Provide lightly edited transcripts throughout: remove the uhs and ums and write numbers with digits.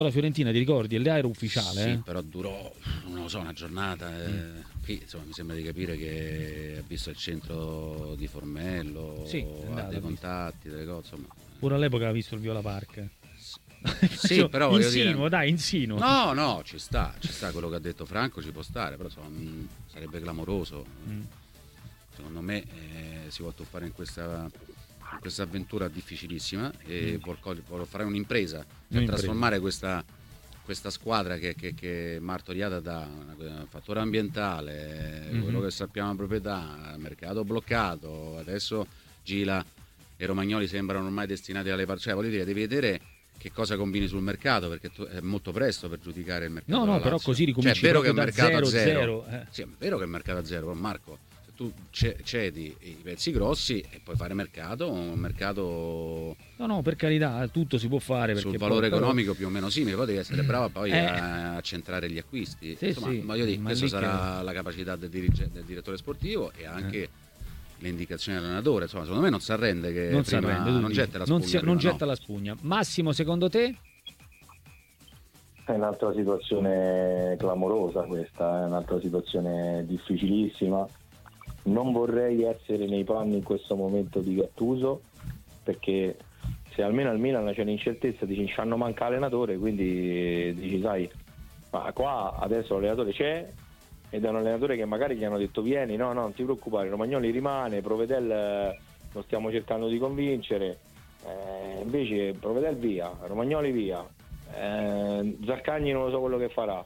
la Fiorentina, ti ricordi? E là era ufficiale. Sì, però durò, non lo so, una giornata. Qui insomma, mi sembra di capire che ha visto il centro di Formello, Sì, ha dei contatti, delle cose, insomma. Pure all'epoca ha visto il Viola Park. Sì, però voglio insinuo, dire... dai, insinuo. No, ci sta quello che ha detto Franco, ci può stare, però insomma, sarebbe clamoroso. Secondo me si vuole tuffare in questa avventura difficilissima e vuol fare un'impresa per trasformare questa squadra che è martoriata da un fattore ambientale, quello che sappiamo, proprietà, mercato bloccato, adesso Gila e Romagnoli sembrano ormai destinati alle parcelle. Voglio dire, devi vedere che cosa combini sul mercato, perché è molto presto per giudicare il mercato. No, però così ricominci, cioè, è vero che è da mercato zero. Sì, è vero che è mercato a zero, però Marco, se tu cedi i pezzi grossi e puoi fare un mercato No, per carità, tutto si può fare perché sul valore poi, economico più o meno simile, poi devi essere bravo poi a centrare gli acquisti. Sì, Insomma, sì, voglio dire, questa sarà che... la capacità del direttore sportivo e anche le indicazioni dell'allenatore. Insomma, secondo me non si arrende, che non getta la spugna. Non getta la spugna. Massimo, secondo te? È un'altra situazione clamorosa questa, è un'altra situazione difficilissima. Non vorrei essere nei panni in questo momento di Gattuso, perché se almeno al Milan c'è l'incertezza, dici ci hanno manca allenatore, quindi dici sai, ma qua adesso l'allenatore c'è ed è un allenatore che magari gli hanno detto vieni, no non ti preoccupare, Romagnoli rimane, Provedel lo stiamo cercando di convincere, invece Provedel via, Romagnoli via, Zaccagni non lo so quello che farà,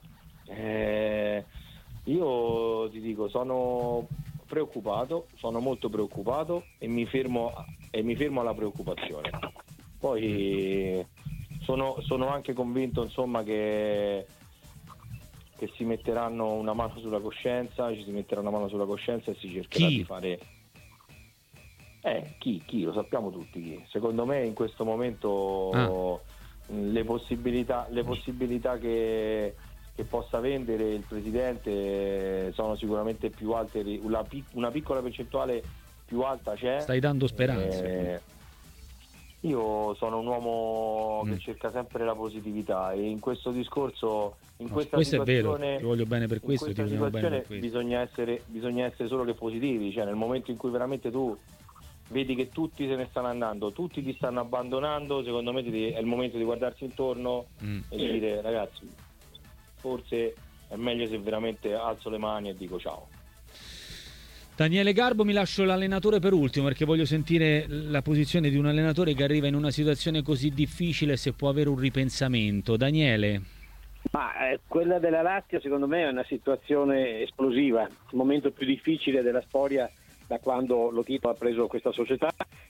io ti dico sono preoccupato, sono molto preoccupato e mi fermo alla preoccupazione. Poi sono anche convinto insomma che si metteranno una mano sulla coscienza, ci si metterà una mano sulla coscienza e si cercherà di fare chi lo sappiamo tutti chi. Secondo me in questo momento le possibilità che possa vendere il presidente sono sicuramente più alte, una piccola percentuale più alta c'è. Stai dando speranze. Io sono un uomo che cerca sempre la positività e in questo discorso, in questa questo situazione, è vero, ti voglio bene per questo, in questa situazione bisogna essere solo che positivi, cioè nel momento in cui veramente tu vedi che tutti se ne stanno andando, tutti ti stanno abbandonando, secondo me è il momento di guardarsi intorno e dire ragazzi, forse è meglio se veramente alzo le mani e dico ciao. Daniele Garbo, mi lascio l'allenatore per ultimo perché voglio sentire la posizione di un allenatore che arriva in una situazione così difficile, se può avere un ripensamento. Daniele? Ma quella della Lazio secondo me è una situazione esplosiva, il momento più difficile della storia da quando lo Tito ha preso questa società.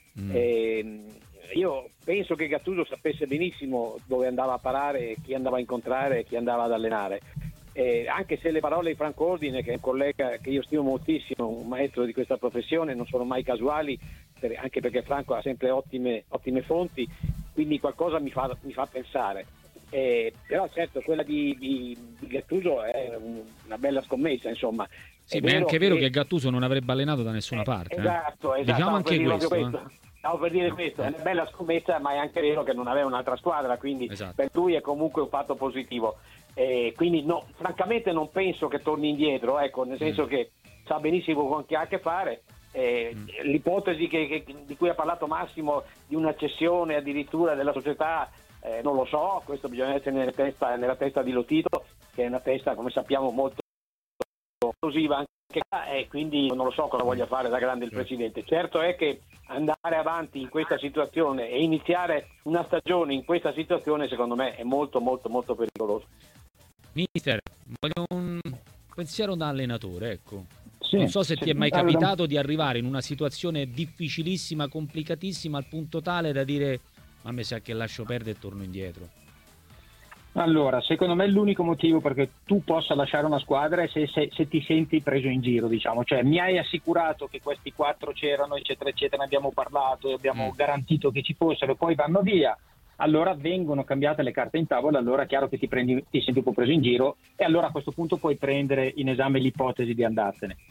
Io penso che Gattuso sapesse benissimo dove andava a parare, chi andava a incontrare, chi andava ad allenare. Anche se le parole di Franco Ordine, che è un collega che io stimo moltissimo, un maestro di questa professione, non sono mai casuali, anche perché Franco ha sempre ottime fonti, quindi qualcosa mi fa pensare. Però certo quella di Gattuso è una bella scommessa, insomma. Sì, ma è anche vero che Gattuso non avrebbe allenato da nessuna parte. Esatto. Diciamo anche questo. Stavo per dire questo, è una bella scommessa, ma è anche vero che non aveva un'altra squadra, quindi per lui è comunque un fatto positivo. Quindi no, francamente non penso che torni indietro, ecco, nel senso che sa benissimo con chi ha a che fare. L'ipotesi di cui ha parlato Massimo, di una cessione addirittura della società, non lo so, questo bisogna essere nella testa di Lotito, che è una testa, come sappiamo, molto esplosiva anche e quindi non lo so cosa voglia fare da grande il presidente. Certo è che andare avanti in questa situazione e iniziare una stagione in questa situazione secondo me è molto molto molto pericoloso. Mister, voglio un pensiero da allenatore, ecco. Sì, non so se ti è mai capitato di arrivare in una situazione difficilissima, complicatissima, al punto tale da dire ma mi sa che lascio perdere e torno indietro. Allora, secondo me l'unico motivo perché tu possa lasciare una squadra è se ti senti preso in giro, diciamo. Cioè, mi hai assicurato che questi 4 c'erano, eccetera, eccetera, ne abbiamo parlato, abbiamo garantito che ci fossero e poi vanno via. Allora vengono cambiate le carte in tavola, allora è chiaro che ti senti un po' preso in giro e allora a questo punto puoi prendere in esame l'ipotesi di andartene.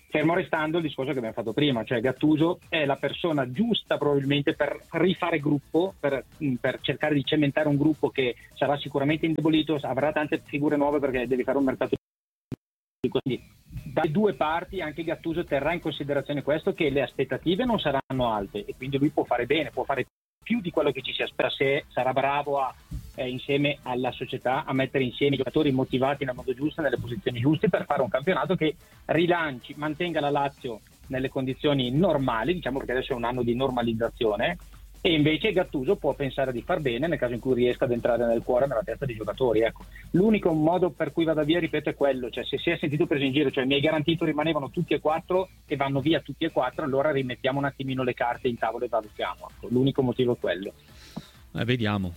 Fermo restando il discorso che abbiamo fatto prima, cioè Gattuso è la persona giusta probabilmente per rifare gruppo, per cercare di cementare un gruppo che sarà sicuramente indebolito, avrà tante figure nuove perché deve fare un mercato. Quindi dalle due parti anche Gattuso terrà in considerazione questo, che le aspettative non saranno alte e quindi lui può fare bene, può fare più di quello che ci si aspetta se sarà bravo insieme alla società a mettere insieme i giocatori motivati nel modo giusto, nelle posizioni giuste, per fare un campionato che rilanci, mantenga la Lazio nelle condizioni normali, diciamo, perché adesso è un anno di normalizzazione, e invece Gattuso può pensare di far bene nel caso in cui riesca ad entrare nel cuore e nella testa dei giocatori. Ecco, l'unico modo per cui vada via, ripeto, è quello, cioè se si è sentito preso in giro, cioè mi hai garantito rimanevano tutti e quattro e vanno via tutti e quattro, allora rimettiamo un attimino le carte in tavola e valutiamo. Ecco, l'unico motivo è quello. Vediamo,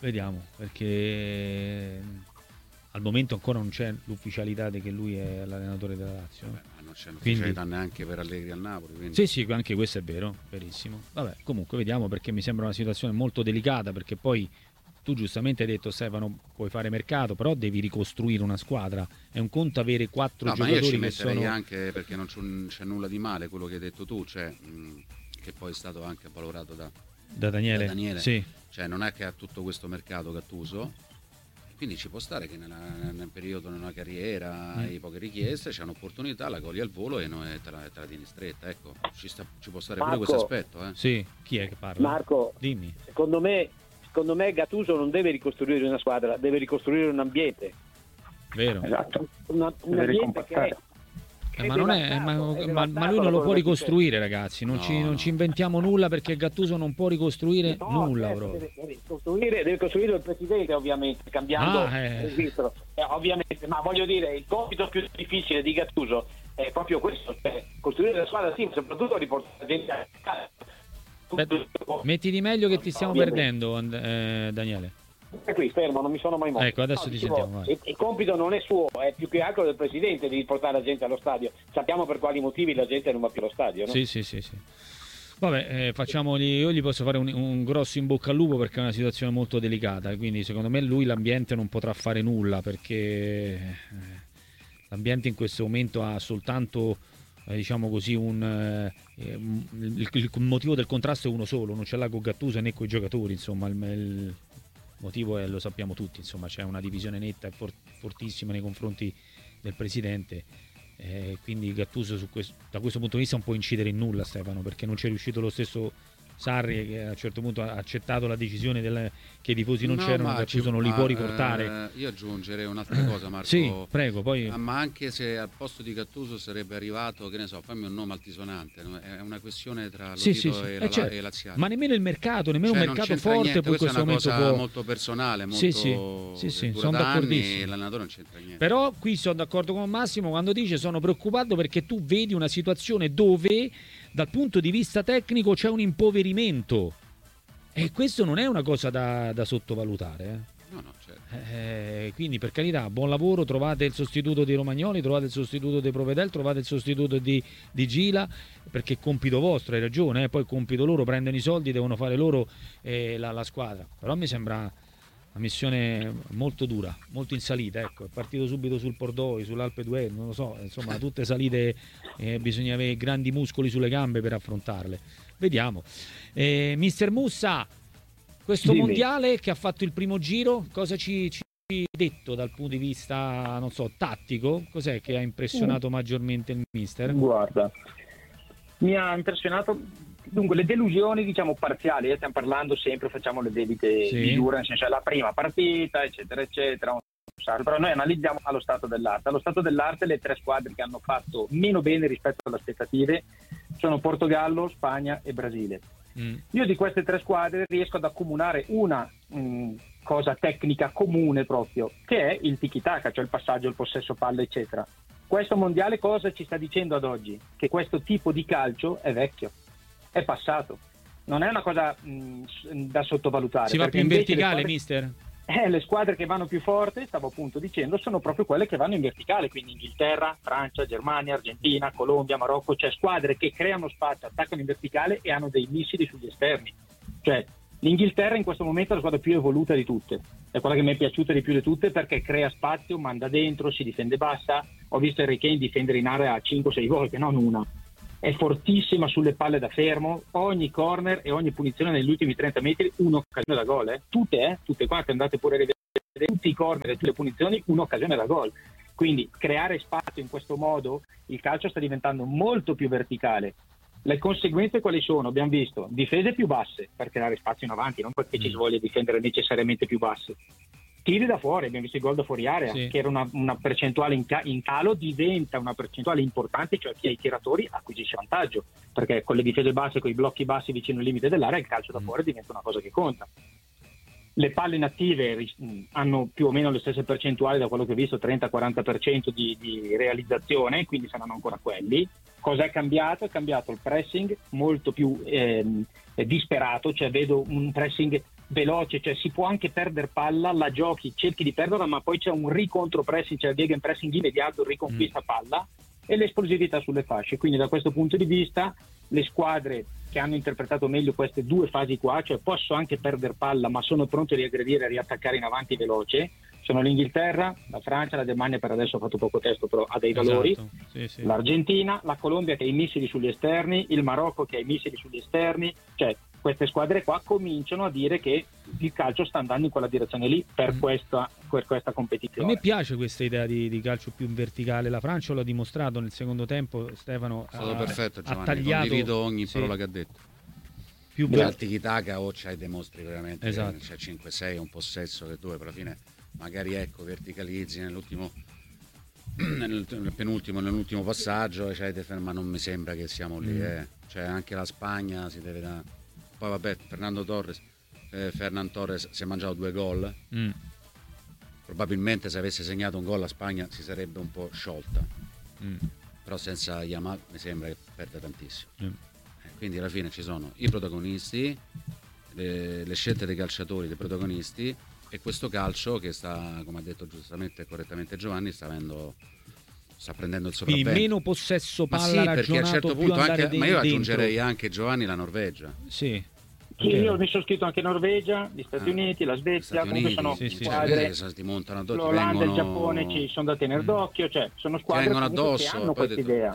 perché al momento ancora non c'è l'ufficialità di che lui è l'allenatore della Lazio. Non c'è l'ufficialità neanche per Allegri al Napoli. Quindi. Sì, anche questo è vero, verissimo. Vabbè, comunque vediamo, perché mi sembra una situazione molto delicata, perché poi tu giustamente hai detto, Stefano, puoi fare mercato, però devi ricostruire una squadra. È un conto avere 4 giocatori ma io ci che sono... anche perché non c'è nulla di male quello che hai detto tu, cioè che poi è stato anche valorato da Daniele. Sì. Cioè non è che ha tutto questo mercato Gattuso, quindi ci può stare che nel periodo di una carriera hai poche richieste, c'è un'opportunità, la cogli al volo e te la tieni stretta, ecco, ci può stare pure questo aspetto. Sì, chi è che parla? Marco, dimmi. Secondo me Gattuso non deve ricostruire una squadra, deve ricostruire un ambiente. Vero. Esatto. Un ambiente che ma lui non lo può ricostruire, ragazzi. Non ci inventiamo nulla, perché Gattuso non può ricostruire nulla. Deve costruire il presidente, ovviamente, cambiando il registro. Ovviamente, ma voglio dire, il compito più difficile di Gattuso è proprio questo, cioè costruire la squadra, sì, soprattutto riportare la gente a casa. Mettiti meglio che ti stiamo perdendo, Daniele. È qui, fermo, non mi sono mai mosso. Ecco, adesso ti sentiamo. Il compito non è suo, è più che altro del presidente di portare la gente allo stadio. Sappiamo per quali motivi la gente non va più allo stadio, no? Sì. Vabbè, io gli posso fare un grosso in bocca al lupo, perché è una situazione molto delicata, quindi secondo me lui l'ambiente non potrà fare nulla, perché l'ambiente in questo momento ha soltanto diciamo così il motivo del contrasto è uno solo, non ce l'ha con Gattuso né con i giocatori, insomma il motivo è, lo sappiamo tutti, insomma c'è una divisione netta e fortissima nei confronti del presidente, quindi Gattuso da questo punto di vista non può incidere in nulla, Stefano, perché non c'è riuscito lo stesso Sarri, che a un certo punto ha accettato la decisione che i tifosi non c'erano, Gattuso non li può riportare. Io aggiungerei un'altra cosa, Marco. Sì, prego, poi... ma anche se al posto di Gattuso sarebbe arrivato, che ne so, fammi un nome altisonante, è una questione tra Lotito e Laziale. Ma nemmeno il mercato, un mercato forte poi in questo momento è una cosa molto personale, molto sono d'accordissimo. L'allenatore non c'entra niente. Però qui sono d'accordo con Massimo quando dice sono preoccupato, perché tu vedi una situazione dove dal punto di vista tecnico c'è un impoverimento, e questo non è una cosa da sottovalutare. No, certo. Quindi, per carità, buon lavoro, trovate il sostituto di Romagnoli, trovate il sostituto di Provedel, trovate il sostituto di Gila, perché è compito vostro, hai ragione, poi compito loro, prendono i soldi, devono fare loro la squadra. Però mi sembra una missione molto dura, molto in salita, ecco, è partito subito sul Pordoi, sull'Alpe d'Huez, non lo so, insomma tutte salite, bisogna avere grandi muscoli sulle gambe per affrontarle. Vediamo. Mister Mussa, questo mondiale che ha fatto il primo giro, cosa ci hai detto dal punto di vista, non so, tattico? Cos'è che ha impressionato maggiormente il mister? Guarda, mi ha impressionato, dunque, le delusioni, diciamo, parziali, stiamo parlando sempre, facciamo le debite misure, nel senso è la prima partita, eccetera, eccetera, però noi analizziamo allo stato dell'arte. Allo stato dell'arte le tre squadre che hanno fatto meno bene rispetto alle aspettative sono Portogallo, Spagna e Brasile. Io di queste tre squadre riesco ad accomunare una cosa tecnica comune proprio, che è il tiki-taka, cioè il passaggio, il possesso palla, eccetera. Questo mondiale cosa ci sta dicendo ad oggi? Che questo tipo di calcio è vecchio, è passato, non è una cosa da sottovalutare. Si va più in verticale, mister? Le squadre che vanno più forte, stavo appunto dicendo, sono proprio quelle che vanno in verticale, quindi Inghilterra, Francia, Germania, Argentina, Colombia, Marocco, cioè squadre che creano spazio, attaccano in verticale e hanno dei missili sugli esterni. Cioè L'Inghilterra in questo momento è la squadra più evoluta di tutte, è quella che mi è piaciuta di più di tutte perché crea spazio, manda dentro, si difende bassa. Ho visto Harry Kane difendere in area 5-6 volte, non una. È fortissima sulle palle da fermo, ogni corner e ogni punizione negli ultimi 30 metri un'occasione da gol, tutte quante, andate pure a rivedere tutti i corner e tutte le punizioni, un'occasione da gol. Quindi creare spazio in questo modo, il calcio sta diventando molto più verticale. Le conseguenze quali sono? Abbiamo visto difese più basse per creare spazio in avanti, non perché ci si voglia difendere necessariamente più basse. Tiri da fuori, abbiamo visto il gol da fuori area, che era una percentuale in calo, diventa una percentuale importante, cioè chi ha i tiratori acquisisce vantaggio, perché con le difese basse, con i blocchi bassi vicino al limite dell'area, il calcio da fuori diventa una cosa che conta. Le palle inattive hanno più o meno le stesse percentuali, da quello che ho visto, 30-40% di realizzazione, quindi saranno ancora quelli. Cos'è cambiato? È cambiato il pressing molto più disperato, cioè vedo un pressing veloce, cioè si può anche perdere palla, la giochi, cerchi di perderla, ma poi c'è un ricontro pressing, cioè il gegenpressing immediato, riconquista palla, e l'esplosività sulle fasce. Quindi da questo punto di vista le squadre che hanno interpretato meglio queste due fasi qua, cioè posso anche perdere palla ma sono pronto a riaggredire e riattaccare in avanti veloce, sono l'Inghilterra, la Francia, la Germania per adesso ha fatto poco testo però ha dei valori, l'Argentina, la Colombia che ha i missili sugli esterni, il Marocco che ha i missili sugli esterni, cioè queste squadre qua cominciano a dire che il calcio sta andando in quella direzione lì per questa competizione. A me piace questa idea di calcio più in verticale. La Francia l'ha dimostrato nel secondo tempo, Stefano. È stato perfetto, Giovanni, ha tagliato, condivido ogni parola che ha detto. Più al tiki-taka o c'hai dimostri veramente, esatto. C'è 5-6, un possesso che tu alla fine magari verticalizzi nell'ultimo nel penultimo, nell'ultimo passaggio, ma non mi sembra che siamo lì, Cioè anche la Spagna si deve da... Poi vabbè, Fernan Torres si è mangiato 2 gol. Probabilmente se avesse segnato un gol la Spagna si sarebbe un po' sciolta. Però senza Yamal mi sembra che perde tantissimo. Quindi alla fine ci sono i protagonisti, le scelte dei calciatori, dei protagonisti, e questo calcio che sta, come ha detto giustamente e correttamente Giovanni, sta prendendo il sopravvento. Quindi meno possesso palla, ma sì, perché a un certo punto ma io aggiungerei anche, Giovanni, la Norvegia. Sì, io mi sono scritto anche Norvegia, gli Stati Uniti, la Svezia, comunque sono squadre, ti montano l'Olanda e il Giappone ci sono da tenere d'occhio, cioè sono squadre che hanno questa idea.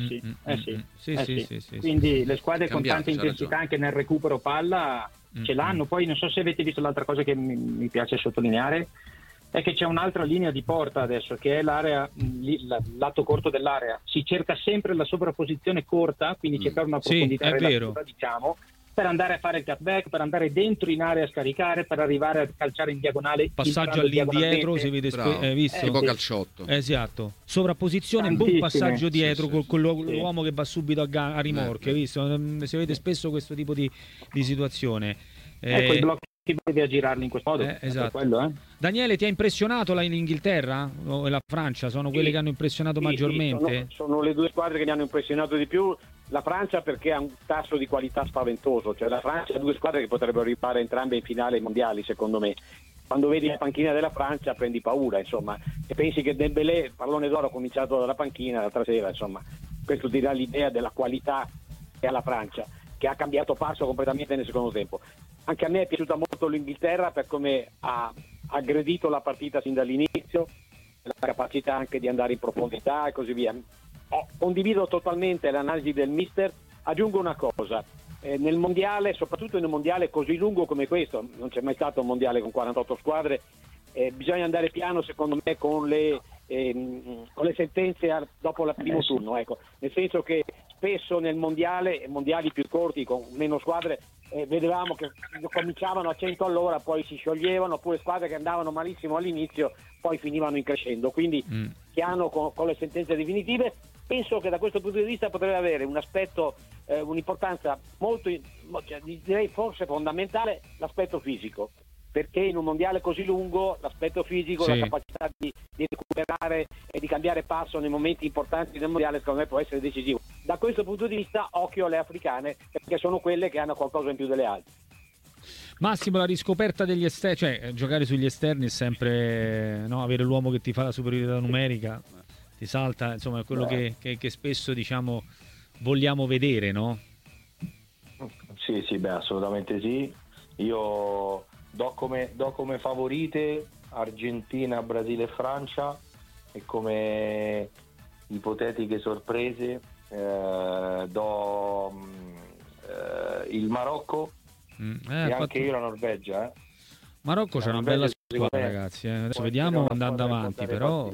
Quindi le squadre con tanta intensità anche nel recupero palla ce l'hanno. Poi non so se avete visto l'altra cosa che mi piace sottolineare, è che c'è un'altra linea di porta adesso che è l'area, il lato corto dell'area. Si cerca sempre la sovrapposizione corta, quindi cercare una profondità relativa, diciamo, per andare a fare il cutback, per andare dentro in area a scaricare, per arrivare a calciare in diagonale. Passaggio all'indietro, si vede visto? Tipo calciotto. Esatto. Sovrapposizione, boom, passaggio dietro con l'uomo che va subito a rimorchio, visto? Si vede spesso questo tipo di situazione. Ecco, i blocchi devi aggirarli in questo modo. Esatto. Quello, Daniele, ti ha impressionato l'Inghilterra o la Francia? Sono quelle che hanno impressionato maggiormente? Sono le due squadre che mi hanno impressionato di più. La Francia perché ha un tasso di qualità spaventoso, cioè la Francia ha due squadre che potrebbero arrivare entrambe in finale ai mondiali, secondo me. Quando vedi la panchina della Francia prendi paura, insomma, e pensi che Dembélé, pallone d'oro, ha cominciato dalla panchina l'altra sera, insomma. Questo ti dà l'idea della qualità che ha la Francia, che ha cambiato passo completamente nel secondo tempo. Anche a me è piaciuta molto l'Inghilterra per come ha aggredito la partita sin dall'inizio, la capacità anche di andare in profondità e così via. Condivido totalmente l'analisi del mister. Aggiungo una cosa, nel mondiale, soprattutto in un mondiale così lungo come questo, non c'è mai stato un mondiale con 48 squadre, bisogna andare piano secondo me con le sentenze dopo il primo turno, ecco. Nel senso che spesso nel mondiali più corti con meno squadre, vedevamo che cominciavano a 100 all'ora, poi si scioglievano, oppure squadre che andavano malissimo all'inizio poi finivano in crescendo, quindi piano con le sentenze definitive. Penso che da questo punto di vista potrebbe avere un aspetto, un'importanza molto, direi forse fondamentale, l'aspetto fisico, perché in un mondiale così lungo l'aspetto fisico, la capacità di recuperare e di cambiare passo nei momenti importanti del mondiale, secondo me può essere decisivo. Da questo punto di vista occhio alle africane, perché sono quelle che hanno qualcosa in più delle altre. Massimo, la riscoperta degli esterni, cioè giocare sugli esterni è sempre, no, avere l'uomo che ti fa la superiorità numerica, ti salta, insomma è quello che spesso, diciamo, vogliamo vedere, no? Sì, assolutamente sì. Io do come favorite Argentina, Brasile e Francia, e come ipotetiche sorprese do il Marocco e anche io la Norvegia. Marocco c'è una bella squadra, ragazzi. Adesso vediamo andando avanti, però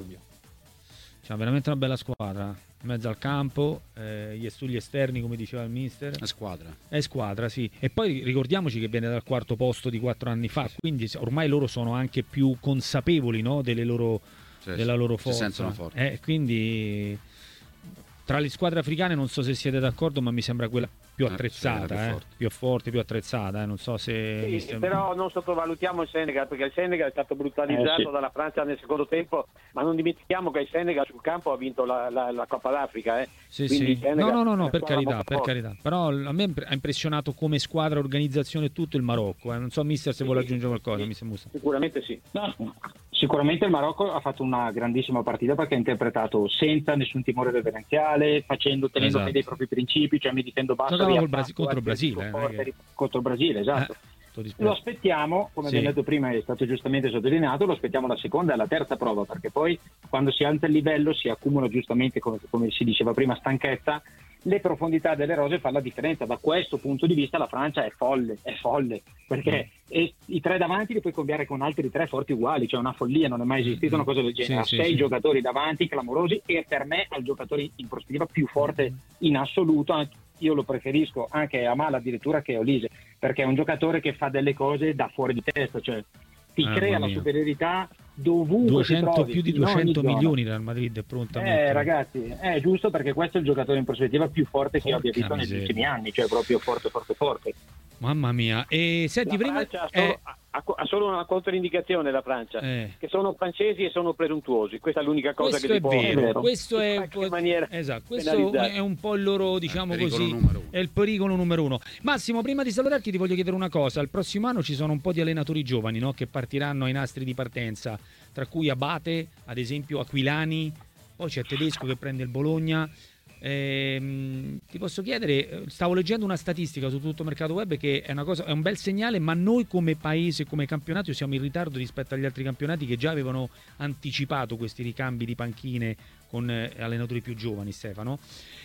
c'è veramente una bella squadra. In mezzo al campo, sugli esterni, come diceva il mister. È squadra, sì. E poi ricordiamoci che viene dal quarto posto di 4 anni fa, quindi ormai loro sono anche più consapevoli, no, della loro forza. Si sentono forti. Quindi tra le squadre africane non so se siete d'accordo, ma mi sembra quella più attrezzata, più forte, più attrezzata, non so se... Sì, però non sottovalutiamo il Senegal, perché il Senegal è stato brutalizzato dalla Francia nel secondo tempo, ma non dimentichiamo che il Senegal sul campo ha vinto la Coppa d'Africa. Sì. No, per carità. Però a me ha impressionato come squadra, organizzazione e tutto il Marocco. Non so, mister, se vuole aggiungere qualcosa. Sicuramente sì. No, sicuramente il Marocco ha fatto una grandissima partita, perché ha interpretato senza nessun timore reverenziale, tenendo fede ai propri principi, cioè mi difendo basso contro il Brasile. Contro il Brasile, esatto. Lo aspettiamo, come abbiamo detto prima, è stato giustamente sottolineato, lo aspettiamo la seconda e la terza prova, perché poi quando si alza il livello si accumula giustamente, come si diceva prima, stanchezza. Le profondità delle rose fanno la differenza. Da questo punto di vista la Francia è folle, perché i 3 davanti li puoi cambiare con altri 3 forti uguali, cioè una follia, non è mai esistita una cosa del genere. 6 giocatori davanti clamorosi, e per me è il giocatore in prospettiva più forte in assoluto. Io lo preferisco anche a Mala addirittura che Olise, perché è un giocatore che fa delle cose da fuori di testa, cioè ti crea la superiorità dovunque più di 200 milioni Real Madrid è pronta a mettere. Ragazzi, è giusto, perché questo è il giocatore in prospettiva più forte che io abbia visto negli ultimi anni, cioè proprio forte. Mamma mia. E senti, prima ha solo una controindicazione la Francia, che sono francesi e sono presuntuosi. Questa è l'unica cosa questo che si può dire. Questo è questo è un po' il loro, diciamo così, è il pericolo numero 1. Massimo, prima di salutarti ti voglio chiedere una cosa. Il prossimo anno ci sono un po' di allenatori giovani, no, che partiranno ai nastri di partenza, tra cui Abate, ad esempio, Aquilani, poi c'è Tedesco che prende il Bologna. Ti posso chiedere, stavo leggendo una statistica su tutto il mercato web che è un bel segnale, ma noi come paese, come campionato siamo in ritardo rispetto agli altri campionati che già avevano anticipato questi ricambi di panchine con allenatori più giovani. Stefano,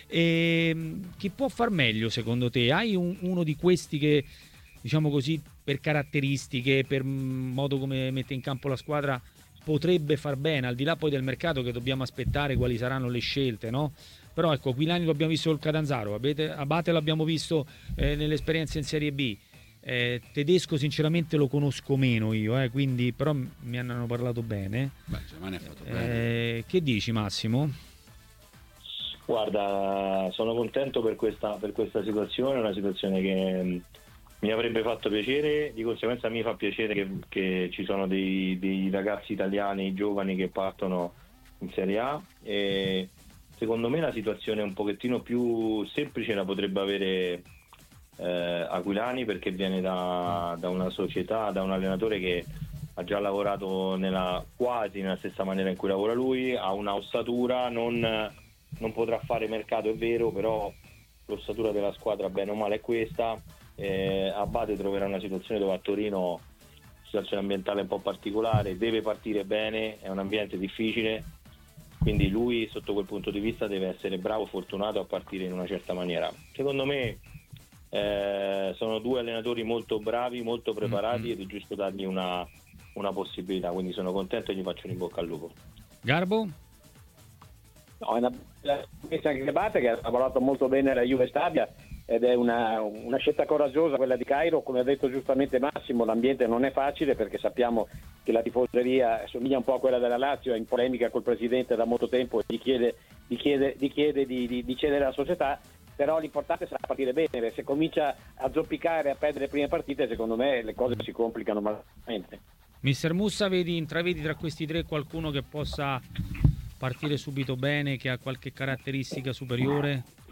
chi può far meglio secondo te? Hai uno di questi che, diciamo così, per caratteristiche, per modo come mette in campo la squadra, potrebbe far bene, al di là poi del mercato che dobbiamo aspettare quali saranno le scelte, no? Però ecco, Aquilani lo abbiamo visto col Catanzaro, Abate l'abbiamo visto nell'esperienza in Serie B, Tedesco sinceramente lo conosco meno io, quindi però mi hanno parlato bene. Germania ha fatto bene. Che dici, Massimo? Guarda, sono contento per questa situazione, una situazione che mi avrebbe fatto piacere, di conseguenza mi fa piacere che ci sono dei ragazzi italiani giovani che partono in Serie A, e secondo me la situazione un pochettino più semplice la potrebbe avere Aquilani, perché viene da una società, da un allenatore che ha già lavorato quasi nella stessa maniera in cui lavora lui, ha una ossatura, non potrà fare mercato, è vero, però l'ossatura della squadra bene o male è questa. Abate troverà una situazione dove a Torino, situazione ambientale un po' particolare, deve partire bene, è un ambiente difficile, quindi lui sotto quel punto di vista deve essere bravo, fortunato a partire in una certa maniera. Secondo me sono 2 allenatori molto bravi, molto preparati, ed è giusto dargli una possibilità, quindi sono contento e gli faccio un in bocca al lupo. Garbo? No, è una anche Abate, che ha lavorato molto bene alla Juve Stabia, ed è una scelta coraggiosa quella di Cairo. Come ha detto giustamente Massimo, l'ambiente non è facile, perché sappiamo che la tifoseria somiglia un po' a quella della Lazio, è in polemica col presidente da molto tempo e gli chiede di cedere alla società, però l'importante sarà partire bene. Se comincia a zoppicare, a perdere le prime partite, secondo me le cose si complicano malamente. Mister Mussa, intravedi tra questi 3 qualcuno che possa partire subito bene, che ha qualche caratteristica superiore?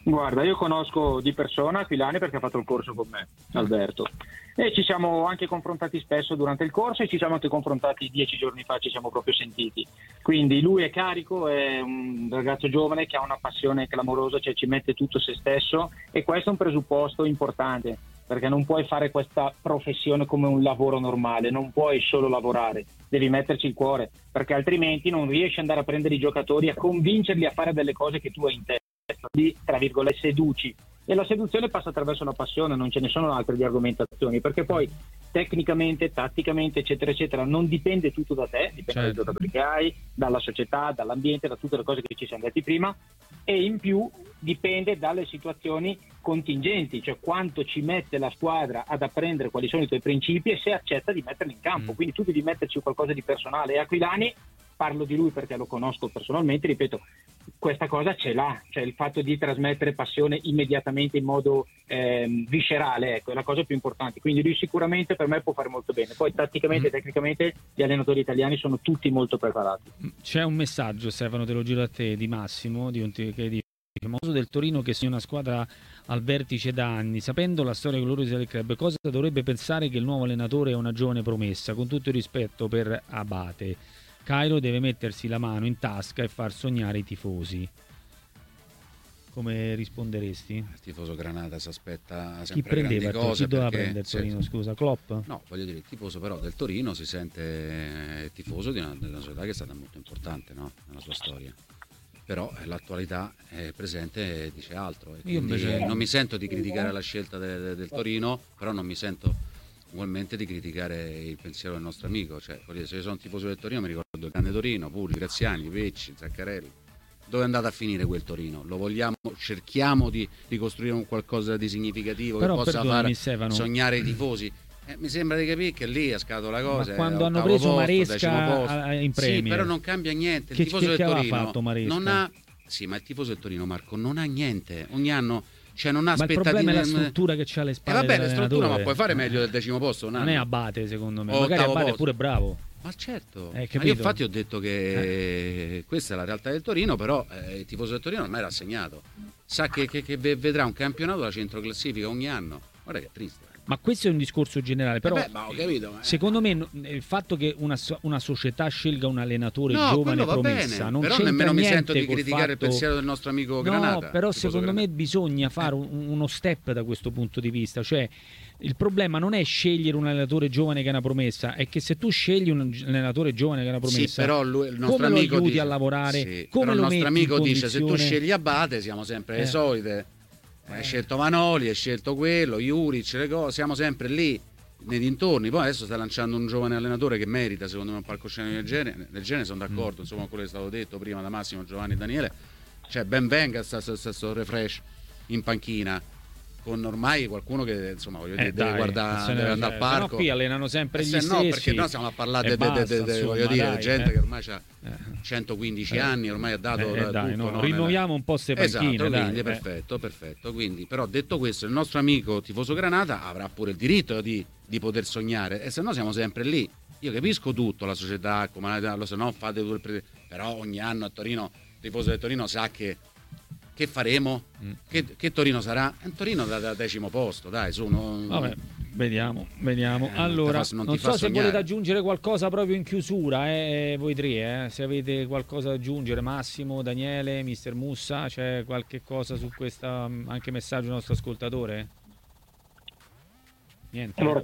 Guarda, io conosco di persona Aquilani perché ha fatto il corso con me, Alberto, e ci siamo anche confrontati spesso durante il corso e ci siamo anche confrontati 10 giorni fa, ci siamo proprio sentiti. Quindi lui è carico, è un ragazzo giovane che ha una passione clamorosa, cioè ci mette tutto se stesso, e questo è un presupposto importante, perché non puoi fare questa professione come un lavoro normale, non puoi solo lavorare, devi metterci il cuore, perché altrimenti non riesci ad andare a prendere i giocatori, a convincerli a fare delle cose che tu hai in testa, di, tra virgolette, seduci. E la seduzione passa attraverso la passione, non ce ne sono altre di argomentazioni, perché poi tecnicamente, tatticamente, eccetera, eccetera, non dipende tutto da te, dipende dai giocatori che hai, dalla società, dall'ambiente, da tutte le cose che ci siamo detti prima, e in più dipende dalle situazioni contingenti, cioè quanto ci mette la squadra ad apprendere quali sono i tuoi principi e se accetta di metterli in campo. Quindi tu devi metterci qualcosa di personale, e Aquilani, parlo di lui perché lo conosco personalmente, ripeto, questa cosa ce l'ha, cioè il fatto di trasmettere passione immediatamente in modo viscerale, ecco, è la cosa più importante. Quindi lui sicuramente per me può fare molto bene. Poi tatticamente e tecnicamente gli allenatori italiani sono tutti molto preparati. C'è un messaggio, Stefano, te lo giro a te, di Massimo, che dice: famoso del Torino che sia una squadra al vertice da anni, sapendo la storia gloriosa del club, cosa dovrebbe pensare che il nuovo allenatore è una giovane promessa? Con tutto il rispetto per Abate, Cairo deve mettersi la mano in tasca e far sognare i tifosi. Come risponderesti? Il tifoso Granata si aspetta sempre chi prendeva grandi cose. Chi doveva prendere il Torino, scusa? Klopp? No, voglio dire, il tifoso però del Torino si sente tifoso di una società che è stata molto importante, no? Nella sua storia. Però l'attualità presente dice altro. E io invece non mi sento di criticare la scelta del Torino, però non mi sento ugualmente di criticare il pensiero del nostro amico. Cioè, se io sono tifoso del Torino mi ricordo il grande Torino, Puri, Graziani, Vecchi, Zaccarelli. Dove è andato a finire quel Torino? Lo vogliamo, cerchiamo di ricostruire un qualcosa di significativo però, che possa far sognare i tifosi. Mi sembra di capire che lì ha scattato la cosa. Ma quando hanno preso posto, Maresca in Premier, sì, però non cambia niente. Il tifoso del Torino fatto non ha. Sì, ma il tifoso del Torino, Marco, non ha niente. Ogni anno, cioè, non ha aspettative. Ma il problema è la struttura che c'ha alle spalle. Vabbè, la struttura, ma puoi fare meglio del 10° posto. Non è Abate, secondo me. Magari Abate è pure bravo. Ma certo, ma io infatti ho detto che questa è la realtà del Torino, però il tifoso del Torino ormai era assegnato, sa che vedrà un campionato da centroclassifica ogni anno. Guarda che è triste. Ma questo è un discorso generale, però ma ho capito, secondo me il fatto che una società scelga un allenatore giovane promessa bene, non però c'entra nemmeno mi niente sento di criticare il pensiero del nostro amico Granata. No, però secondo me bisogna fare uno step da questo punto di vista, cioè il problema non è scegliere un allenatore giovane che è una promessa, è che se tu scegli un allenatore giovane che è una promessa, sì, però il nostro come amico lo aiuti dice, a lavorare, sì, come però lo il nostro metti amico in dice se tu scegli Abate siamo sempre le solite. Hai scelto Vanoli, hai scelto quello, Juric, le cose, siamo sempre lì nei dintorni. Poi adesso sta lanciando un giovane allenatore che merita, secondo me, un palcoscenico del genere, sono d'accordo, insomma, con quello che è stato detto prima da Massimo, Giovanni e Daniele. Cioè, ben venga questo refresh in panchina, con ormai qualcuno che, insomma, voglio dire, deve andare al parco. No, qui allenano sempre gli stessi. No, perché noi stiamo a parlare voglio dire, gente che ormai ha 115 anni, ormai ha dato tutto, rinnoviamo un po' ste panchine, esatto, quindi perfetto. Quindi, però detto questo, il nostro amico tifoso Granata avrà pure il diritto di poter sognare, e se no siamo sempre lì. Io capisco tutto, la società, se no fate tutto però ogni anno a Torino, il tifoso del Torino sa che faremo? Che Torino sarà? È un Torino da 10° posto, dai, Vabbè, vediamo. Allora, non so se volete aggiungere qualcosa proprio in chiusura, voi tre, se avete qualcosa da aggiungere, Massimo, Daniele, Mister Mussa, c'è qualche cosa su questa, anche messaggio del nostro ascoltatore? Niente. Allora,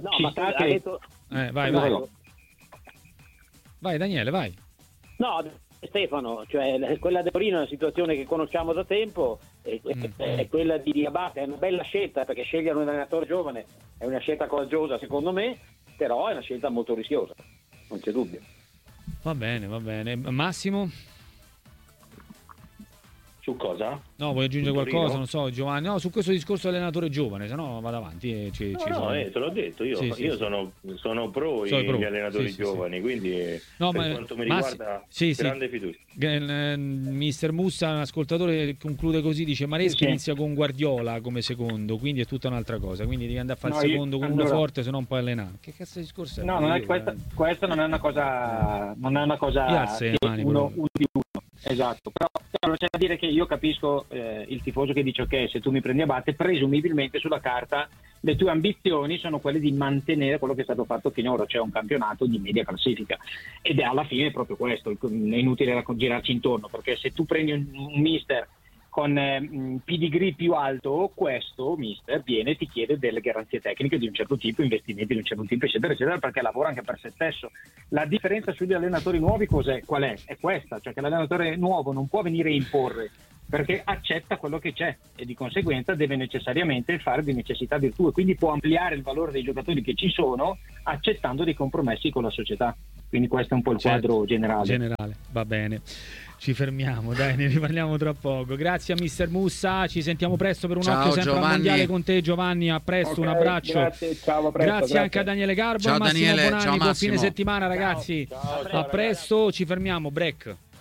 vai Daniele, vai. No, Stefano, cioè quella del Torino è una situazione che conosciamo da tempo, è quella di Abate, è una bella scelta, perché scegliere un allenatore giovane è una scelta coraggiosa secondo me, però è una scelta molto rischiosa, non c'è dubbio. Va bene. Massimo? Su cosa? No, vuoi aggiungere qualcosa? Non so, Giovanni. No, su questo discorso allenatore giovane, se no vado avanti. Te l'ho detto, io sono pro gli allenatori giovani, quindi per quanto mi riguarda grande fiducia. Mister Mussa, un ascoltatore, conclude così, dice Maresca inizia con Guardiola come secondo, quindi è tutta un'altra cosa, quindi devi andare a fare il secondo con uno forte, se no non puoi allenare. Che cazzo di discorso è? No, questa non è una cosa uno di uno. Esatto, però Allora c'è da dire che io capisco il tifoso che dice ok, se tu mi prendi Abate, presumibilmente sulla carta le tue ambizioni sono quelle di mantenere quello che è stato fatto finora, cioè un campionato di media classifica, ed è alla fine proprio questo, è inutile girarci intorno, perché se tu prendi un mister con pedigree più alto, questo mister viene e ti chiede delle garanzie tecniche di un certo tipo, investimenti di un certo tipo, eccetera, eccetera, perché lavora anche per se stesso. La differenza sugli allenatori nuovi qual è? È questa, cioè che l'allenatore nuovo non può venire a imporre, perché accetta quello che c'è e di conseguenza deve necessariamente fare di necessità virtù, e quindi può ampliare il valore dei giocatori che ci sono accettando dei compromessi con la società. Quindi questo è un po' il quadro generale. Va bene. Ci fermiamo, dai, ne riparliamo tra poco. Grazie a mister Mussa, ci sentiamo presto per un occhio sempre al mondiale con te, Giovanni. A presto, un abbraccio. Grazie, ciao, grazie anche a Daniele Garbo, ciao, Massimo Daniele, Bonanni, ciao, buon fine settimana ragazzi. Ciao, a presto, ci fermiamo, break.